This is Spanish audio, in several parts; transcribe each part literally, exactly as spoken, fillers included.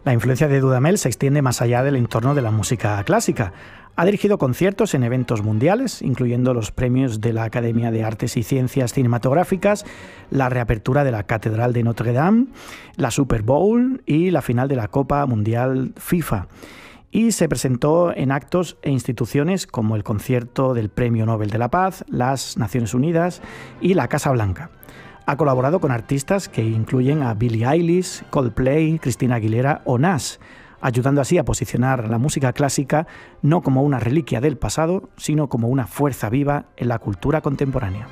La influencia de Dudamel se extiende más allá del entorno de la música clásica. Ha dirigido conciertos en eventos mundiales, incluyendo los premios de la Academia de Artes y Ciencias Cinematográficas, la reapertura de la Catedral de Notre Dame, la Super Bowl y la final de la Copa Mundial FIFA. Y se presentó en actos e instituciones como el concierto del Premio Nobel de la Paz, las Naciones Unidas y la Casa Blanca. Ha colaborado con artistas que incluyen a Billie Eilish, Coldplay, Christina Aguilera o Nas, ayudando así a posicionar la música clásica no como una reliquia del pasado, sino como una fuerza viva en la cultura contemporánea.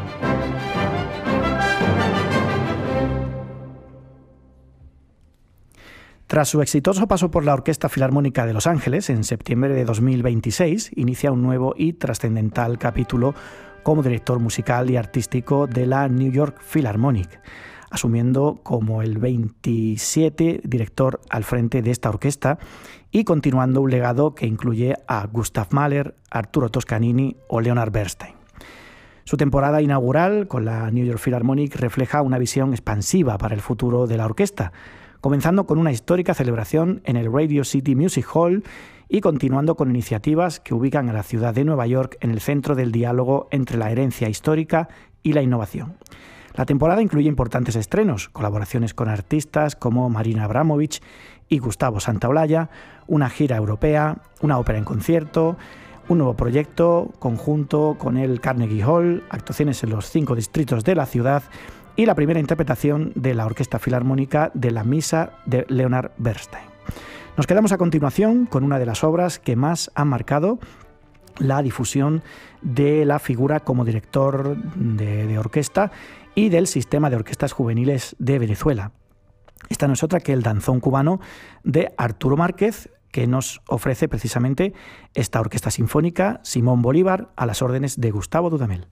Tras su exitoso paso por la Orquesta Filarmónica de Los Ángeles, en septiembre de dos mil veintiséis, inicia un nuevo y trascendental capítulo como director musical y artístico de la New York Philharmonic, asumiendo como el veintisiete director al frente de esta orquesta y continuando un legado que incluye a Gustav Mahler, Arturo Toscanini o Leonard Bernstein. Su temporada inaugural con la New York Philharmonic refleja una visión expansiva para el futuro de la orquesta, comenzando con una histórica celebración en el Radio City Music Hall y continuando con iniciativas que ubican a la ciudad de Nueva York en el centro del diálogo entre la herencia histórica y la innovación. La temporada incluye importantes estrenos, colaboraciones con artistas como Marina Abramovic y Gustavo Santaolalla, una gira europea, una ópera en concierto, un nuevo proyecto conjunto con el Carnegie Hall, actuaciones en los cinco distritos de la ciudad y la primera interpretación de la Orquesta Filarmónica de la Misa de Leonard Bernstein. Nos quedamos a continuación con una de las obras que más han marcado la difusión de la figura como director de, de orquesta y del sistema de orquestas juveniles de Venezuela. Esta no es otra que el danzón cubano de Arturo Márquez, que nos ofrece precisamente esta orquesta sinfónica Simón Bolívar a las órdenes de Gustavo Dudamel.